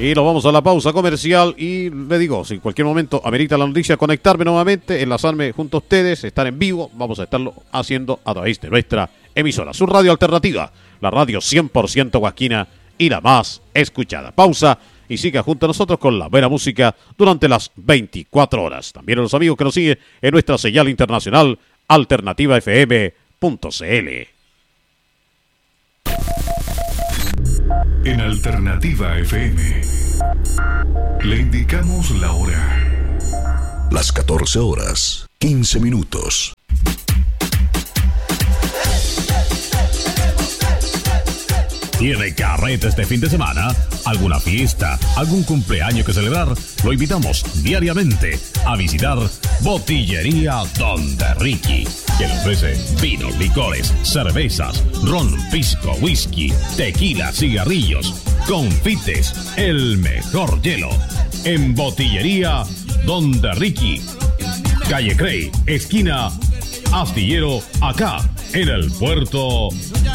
Y nos vamos a la pausa comercial y le digo, si en cualquier momento amerita la noticia, conectarme nuevamente, enlazarme junto a ustedes, estar en vivo, vamos a estarlo haciendo a través de nuestra emisora, su radio alternativa, la radio 100% huasquina y la más escuchada. Pausa y siga junto a nosotros con la buena música durante las 24 horas. También a los amigos que nos siguen en nuestra señal internacional alternativafm.cl. En Alternativa FM le indicamos la hora. Las 14 horas, 15 minutos. ¿Tiene carrete este fin de semana? ¿Alguna fiesta? ¿Algún cumpleaños que celebrar? Lo invitamos diariamente a visitar Botillería Donde Ricky, que le ofrece vinos, licores, cervezas, ron, pisco, whisky, tequila, cigarrillos, confites, el mejor hielo. En Botillería Donde Ricky, calle Crey, esquina Astillero, acá en el puerto